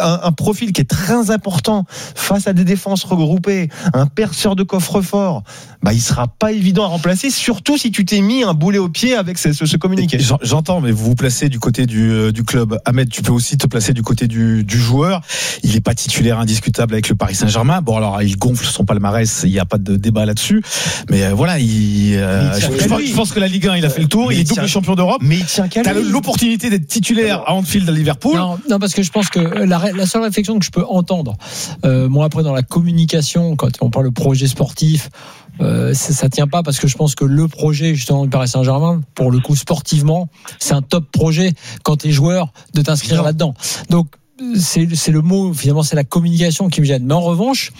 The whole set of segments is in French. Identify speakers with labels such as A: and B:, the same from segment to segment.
A: un profil qui est très important face à des défenses regroupées, un perceur de coffre-fort, il sera pas évident à remplacer, surtout si tu t'es mis un boulet au pied avec ce communiqué.
B: J'entends, mais vous vous placez du côté du club. Ahmed, tu peux aussi te placer du côté du joueur. Il n'est pas titulaire indiscutable avec le Paris Saint-Germain. Bon, alors il gonfle son palmarès, il n'y a pas de débat là-dessus. Mais voilà, je pense que la Ligue 1, il a fait le tour. Il est double champion d'Europe.
A: Mais il tient qu'à lui.
B: T'as l'opportunité d'être titulaire à Anfield à Liverpool.
C: Non, parce que je pense que la seule réflexion que je peux entendre, moi après dans la communication, quand on parle de projet sportif, ça tient pas, parce que je pense que le projet justement du Paris Saint-Germain, pour le coup sportivement, c'est un top projet quand t'es joueur de t'inscrire là-dedans. Donc c'est le mot, finalement c'est la communication qui me gêne. Mais en revanche,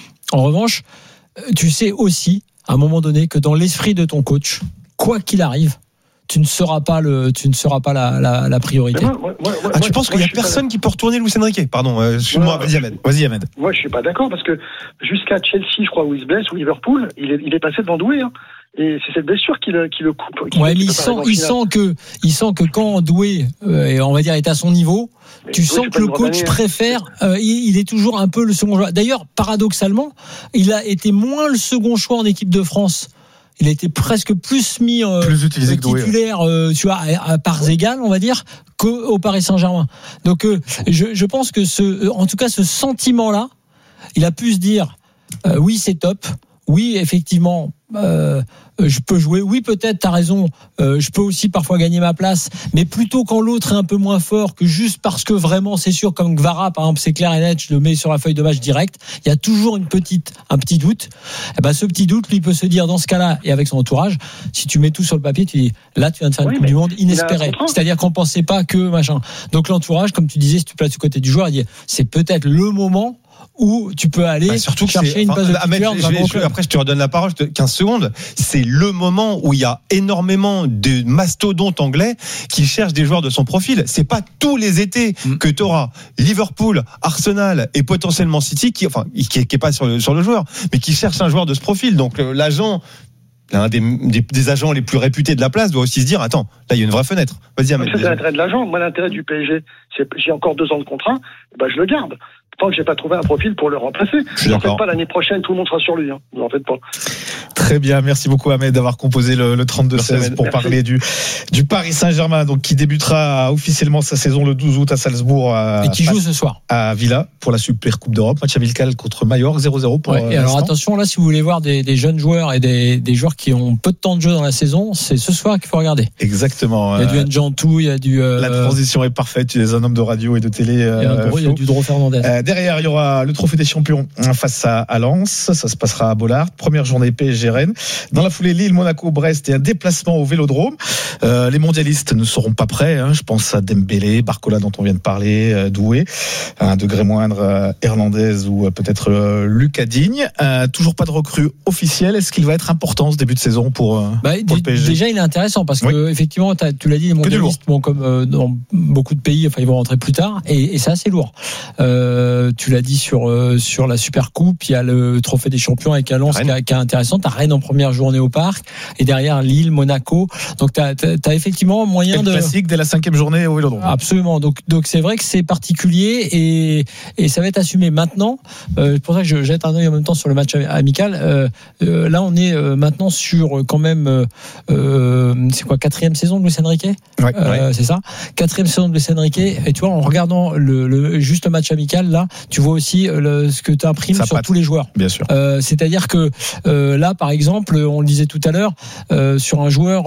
C: tu sais aussi à un moment donné que dans l'esprit de ton coach, quoi qu'il arrive, tu ne seras pas la priorité.
A: Tu penses qu'il n'y a personne qui peut retourner Luis Enrique? Pardon, excuse-moi, vas-y Ahmed.
D: Moi, je suis pas d'accord, parce que jusqu'à Chelsea, je crois, où il se blesse, ou Liverpool, il est passé devant Doué, hein. Et c'est cette blessure qui le coupe.
C: Ouais, mais il sent que quand Doué, on va dire, est à son niveau, tu sens que le coach préfère, il est toujours un peu le second choix. D'ailleurs, paradoxalement, il a été moins le second choix en équipe de France. Il a été presque plus mis
B: plus utilisé que
C: titulaire, tu vois, à parts égales, on va dire, qu'au Paris Saint-Germain. Donc, je pense que en tout cas, ce sentiment-là, il a pu se dire, oui, c'est top. Oui, effectivement, je peux jouer. Oui, peut-être, t'as raison. Je peux aussi parfois gagner ma place. Mais plutôt quand l'autre est un peu moins fort, que juste parce que vraiment, c'est sûr, comme Gvara, par exemple, c'est clair et net, je le mets sur la feuille de match direct. Il y a toujours un petit doute. Et ce petit doute, lui, peut se dire, dans ce cas-là, et avec son entourage, si tu mets tout sur le papier, tu dis, là, tu viens de faire une Coupe du Monde inespérée. C'est-à-dire qu'on pensait pas que machin. Donc l'entourage, comme tu disais, si tu places du côté du joueur, il dit, c'est peut-être le moment où tu peux aller chercher une place de titulaire.
A: Après, je te redonne la parole, 15 secondes. C'est le moment où il y a énormément de mastodontes anglais qui cherchent des joueurs de son profil. C'est pas tous les étés que tu auras Liverpool, Arsenal et potentiellement City qui est pas sur le joueur, mais qui cherche un joueur de ce profil. Donc l'agent, l'un des agents les plus réputés de la place, doit aussi se dire, attends, là il y a une vraie fenêtre. Vas-y, Ahmed.
D: C'est l'intérêt de l'agent. Moi, l'intérêt du PSG, c'est j'ai encore 2 ans de contrat, je le garde. Tant que j'ai pas trouvé un profil pour le remplacer.
A: Je suis d'accord.
D: Pas l'année prochaine, tout le monde sera sur lui. Vous en faites pas.
B: Très bien, merci beaucoup Ahmed d'avoir composé le 32-16 pour parler du Paris Saint-Germain, donc qui débutera officiellement sa saison le 12 août à Salzbourg
C: et qui joue ce soir
B: à Villa pour la Super Coupe d'Europe, match amical contre Majorque 0-0 pour
C: et alors attention, là si vous voulez voir des jeunes joueurs et des joueurs qui ont peu de temps de jeu dans la saison, c'est ce soir qu'il faut regarder.
B: Exactement.
C: Il y a du Njantou, il y a du
B: la transition est parfaite, tu es un homme de radio et de télé.
C: Il y a du Dro Fernandez.
B: Derrière, il y aura le trophée des champions face à Lens. Ça se passera à Bollaert. Première journée PSG Rennes. Dans la foulée, Lille, Monaco, Brest et un déplacement au Vélodrome. Les mondialistes ne seront pas prêts. Je pense à Dembélé, Barcola dont on vient de parler, Doué. À un degré moindre, Hernandez ou peut-être Lucas Digne. Toujours pas de recrue officielle. Est-ce qu'il va être important ce début de saison pour le PSG?
C: Déjà, il est intéressant parce que effectivement, tu l'as dit, les mondialistes, comme dans beaucoup de pays, ils vont rentrer plus tard et c'est assez lourd. Tu l'as dit sur la Super Coupe, il y a le trophée des champions avec Lens qui est intéressant. T'as Rennes en première journée au Parc et derrière Lille, Monaco. Donc t'as effectivement moyen de
B: classique dès la 5e journée au Vélodrome.
C: Absolument. Donc c'est vrai que c'est particulier et ça va être assumé maintenant. Pour ça que je jette un œil en même temps sur le match amical. Là on est maintenant sur quand même c'est quoi, 4e saison de Luis Enrique? C'est ça, 4e saison de Luis Enrique. Et tu vois, en regardant juste le match amical là, tu vois aussi ce que tu imprimes sur tous les joueurs.
B: Bien sûr.
C: C'est-à-dire que là, par exemple, on le disait tout à l'heure, sur un joueur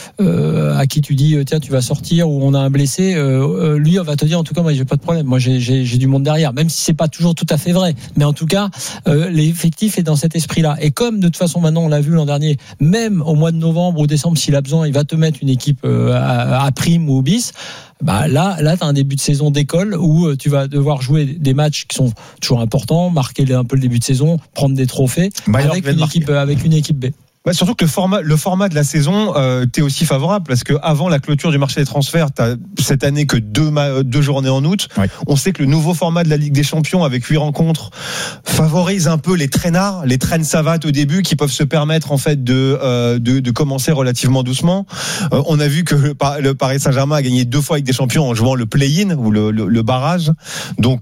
C: à qui tu dis tiens, tu vas sortir ou on a un blessé, lui on va te dire en tout cas moi j'ai pas de problème, moi j'ai du monde derrière, même si c'est pas toujours tout à fait vrai, mais en tout cas l'effectif est dans cet esprit-là. Et comme de toute façon maintenant on l'a vu l'an dernier, même au mois de novembre ou décembre s'il a besoin, il va te mettre une équipe à prime ou au bis. Là tu as un début de saison d'école où tu vas devoir jouer des matchs qui sont toujours importants, marquer un peu le début de saison, prendre des trophées avec une équipe B.
A: Surtout que le format de la saison t'es aussi favorable parce que avant la clôture du marché des transferts, t'as cette année que 2 journées en août. On sait que le nouveau format de la Ligue des Champions avec 8 rencontres favorise un peu les traînards, les traînes savates au début qui peuvent se permettre en fait de commencer relativement doucement. On a vu que le Paris Saint-Germain a gagné 2 fois avec des champions en jouant le play-in ou le barrage. Donc